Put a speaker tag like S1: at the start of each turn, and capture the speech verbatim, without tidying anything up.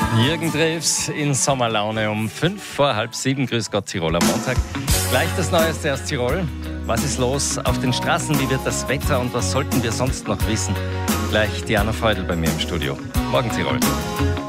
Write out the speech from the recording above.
S1: Jürgen Drews in Sommerlaune um fünf vor halb sieben. Grüß Gott, Tirol am Montag. Gleich das Neueste aus Tirol. Was ist los auf den Straßen? Wie wird das Wetter? Und was sollten wir sonst noch wissen? Gleich Diana Feudel bei mir im Studio. Morgen, Tirol.